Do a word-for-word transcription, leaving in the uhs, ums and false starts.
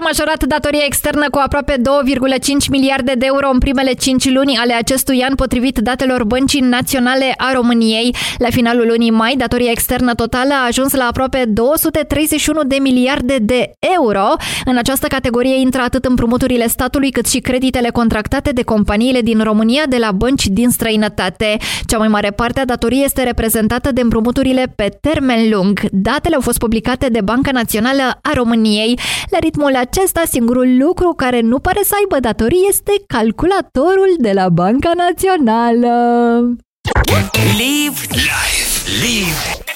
majorat datoria externă cu aproape doi virgulă cinci miliarde de euro în primele cinci luni ale acestui an, potrivit datelor Băncii Naționale a României. La finalul lunii mai, datoria externă totală a ajuns la aproape două sute treizeci și unu de miliarde de euro. În această categorie intră atât împrumuturile statului, cât și creditele contractate de companiile din România de la bănci din străinătate. Cea mai mare parte a datoriei este reprezentată de împrumuturile pe termen lung. Datele au fost publicate de Banca Națională a României. La ritmul acesta, singurul lucru care nu pare să aibă datorii este calculatorul de la Banca Națională. Live, live, live